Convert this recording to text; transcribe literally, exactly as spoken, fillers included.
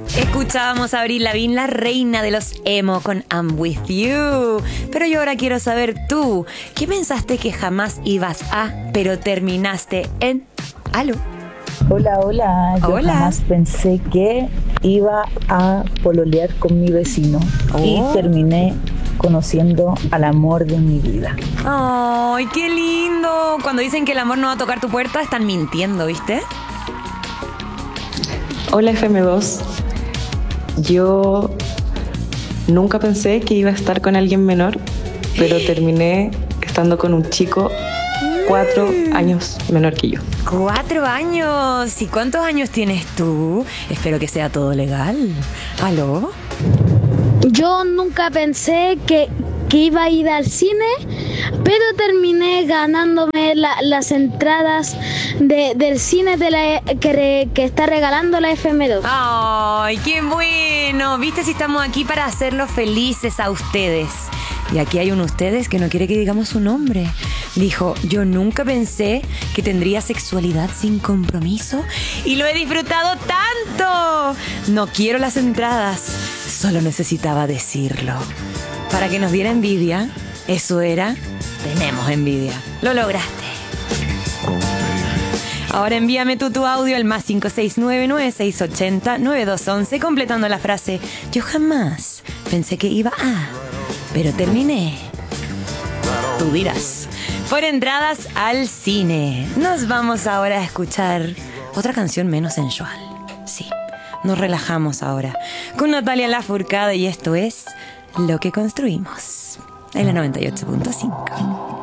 Escuchábamos a Avril Lavigne, la reina de los emo, con I'm With You. Pero yo ahora quiero saber tú, ¿qué pensaste que jamás ibas a, pero terminaste en? ¿Aló? Hola, hola. Yo Hola. jamás pensé que iba a pololear con mi vecino Oh. y terminé conociendo al amor de mi vida. ¡Ay, qué lindo! Cuando dicen que el amor no va a tocar tu puerta, están mintiendo, ¿viste? Hola F M dos, yo nunca pensé que iba a estar con alguien menor, pero terminé estando con un chico cuatro años menor que yo. ¡Cuatro años! ¿Y cuántos años tienes tú? Espero que sea todo legal. ¿Aló? Yo nunca pensé que, que iba a ir al cine, pero terminé ganándome la- las entradas de- del cine de la, que, re- que está regalando la F M dos. ¡Ay, qué bueno! ¿Viste si estamos aquí para hacerlos felices a ustedes? Y aquí hay uno de ustedes que no quiere que digamos su nombre. Dijo, yo nunca pensé que tendría sexualidad sin compromiso y lo he disfrutado tanto. No quiero las entradas, solo necesitaba decirlo. Para que nos diera envidia, eso era, tenemos envidia. Lo lograste. Ahora envíame tú tu audio al más cinco seis nueve nueve seis ocho cero nueve dos uno uno completando la frase yo jamás pensé que iba a, pero terminé. Tú dirás. Por entradas al cine. Nos vamos ahora a escuchar otra canción menos sensual. Sí, nos relajamos ahora con Natalia Lafourcade y esto es Lo que construimos en la noventa y ocho punto cinco.